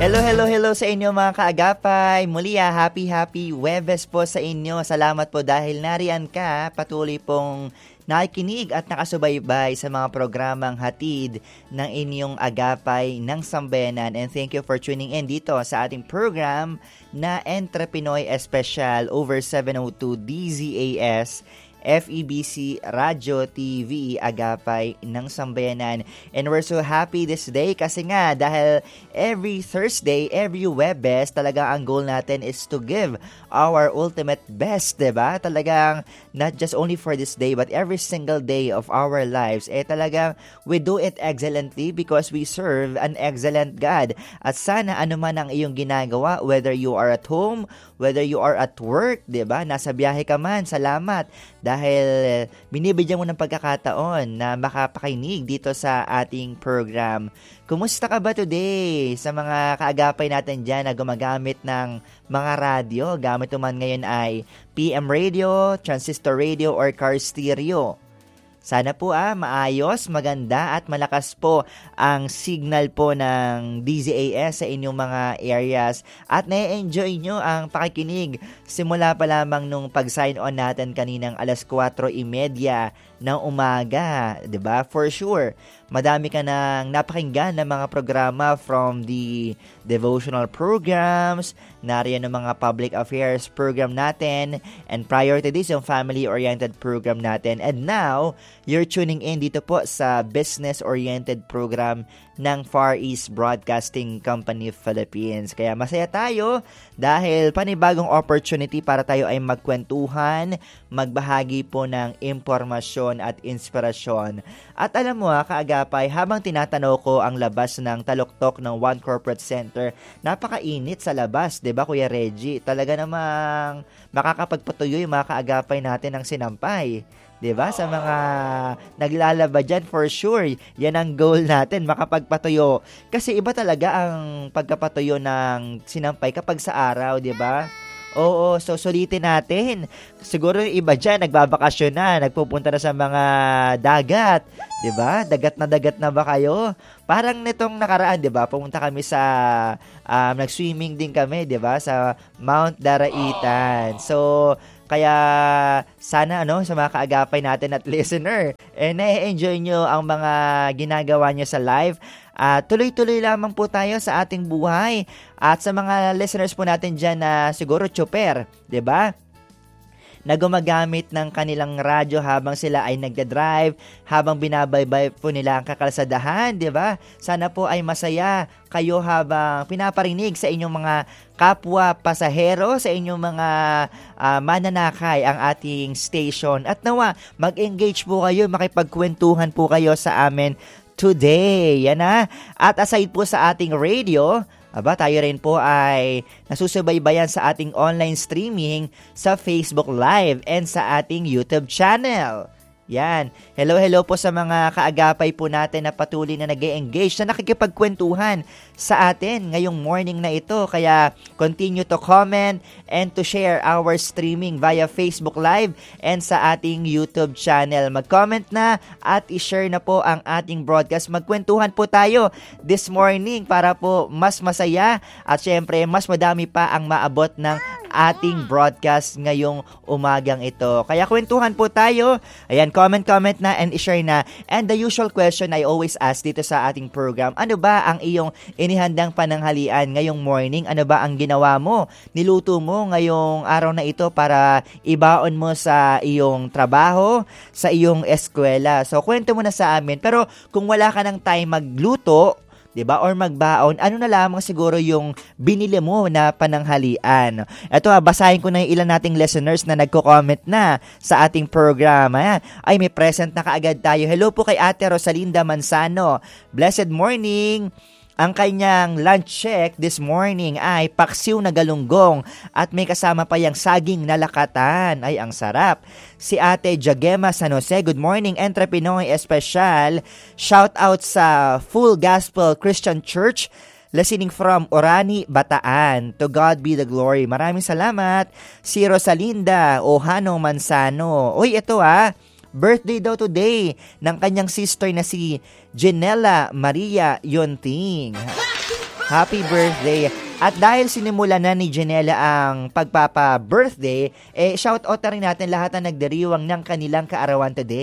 Hello sa inyo mga kaagapay. Muli happy Huwebes po sa inyo. Salamat po dahil nariyan ka, patuloy pong nakikinig at nakasubaybay sa mga programang hatid ng inyong agapay ng sambayanan. And thank you for tuning in dito sa ating program na Entrepinoy Especial over 702 DZAS FEBC Radio TV Agapay ng Sambayanan. And we're so happy this day kasi nga dahil every Thursday, every Webes, talaga ang goal natin is to give our ultimate best, diba? Talagang not just only for this day but every single day of our lives. Talagang we do it excellently because we serve an excellent God. At sana anuman ang iyong ginagawa, whether you are at home, whether you are at work, diba? Nasa biyahe ka man, salamat. Dahil binibigyan mo ng pagkakataon na makapakinig dito sa ating program. Kumusta ka ba today sa mga kaagapay natin dyan na gumagamit ng mga radyo? Gamit mo man ngayon ay PM radio, transistor radio, or car stereo. Sana po maayos, maganda at malakas po ang signal po ng DZAS sa inyong mga areas at na-enjoy nyo ang pakikinig simula pa lamang nung pag-sign on natin kaninang 4:30 ng umaga, 'di ba? For sure, madami ka nang napakinggan ng mga programa from the devotional programs, nariyan ng mga public affairs program natin, and prior to this, yung family-oriented program natin. And now, you're tuning in dito po sa business-oriented program ng Far East Broadcasting Company Philippines. Kaya masaya tayo dahil panibagong opportunity para tayo ay magkwentuhan, magbahagi po ng impormasyon at inspirasyon. At alam mo kaagapay, habang tinatanaw ko ang labas ng taluktok ng One Corporate Center, napakainit sa labas, 'di ba Kuya Reggie? Talaga namang makakapagpatuyo yung mga kaagapay natin ng sinampay. 'Di ba? Sa mga naglalaba diyan, for sure, yan ang goal natin, makapagpatuyo. Kasi iba talaga ang pagkapatuyo ng sinampay kapag sa araw, 'di ba? Oo, so sulitin natin. Siguro yung iba dyan, nagbabakasyon na, nagpupunta na sa mga dagat. 'Di ba? Dagat na ba kayo? Parang nitong nakaraan, 'di ba? Pumunta kami sa nag-swimming din kami, 'di ba? Sa Mount Daraitan. So kaya sana sa mga kaagapay natin at listener, na-enjoy nyo ang mga ginagawa nyo sa live. Tuloy-tuloy lamang po tayo sa ating buhay. At sa mga listeners po natin dyan na siguro chopper, 'di ba? Na gumagamit ng kanilang radyo habang sila ay nagda-drive, habang binabaybay po nila ang kakalsadahan, 'di ba? Sana po ay masaya kayo habang pinaparinig sa inyong mga kapwa pasahero, sa inyong mga mananakay ang ating station. At nawa, mag-engage po kayo, makipagkwentuhan po kayo sa amin today. Yan At aside po sa ating radio, tayo rin po ay nasusubaybayan sa ating online streaming sa Facebook Live and sa ating YouTube channel. Yan. Hello po sa mga kaagapay po natin na patuloy na nag-e-engage, na nakikipagkwentuhan sa atin ngayong morning na ito. Kaya continue to comment and to share our streaming via Facebook Live and sa ating YouTube channel. Mag-comment na at i-share na po ang ating broadcast. Magkwentuhan po tayo this morning para po mas masaya at syempre mas madami pa ang maabot ng ating broadcast ngayong umagang ito. Kaya kwentuhan po tayo. Ayan, comment na and i-share na. And the usual question I always ask dito sa ating program, ano ba ang iyong inihandang pananghalian ngayong morning? Ano ba ang ginawa mo? Niluto mo ngayong araw na ito para ibaon mo sa iyong trabaho, sa iyong eskwela. So, kwento mo na sa amin. Pero kung wala ka ng time magluto, 'di ba? Or magbaon, ano na lamang siguro yung binili mo na pananghalian. Ito basahin ko na yung ilan nating listeners na nagko-comment na sa ating program. Ay, may present na kaagad tayo. Hello po kay Ate Rosalinda Manzano. Blessed morning. Ang kanyang lunch check this morning ay paksiw na galunggong at may kasama pa yung saging na lakatan. Ay, ang sarap. Si Ate Jagema San Jose, good morning, Entrepinoy Especial. Shout out sa Full Gospel Christian Church, listening from Orani, Bataan. To God be the glory. Maraming salamat. Si Rosalinda Ohano Manzano. Uy, ito birthday daw today ng kanyang sister na si Janela Maria Yonting. Happy birthday. At dahil sinimula na ni Janela ang pagpapa-birthday, shout out na rin natin lahat na nagdiriwang ng kanilang kaarawan today.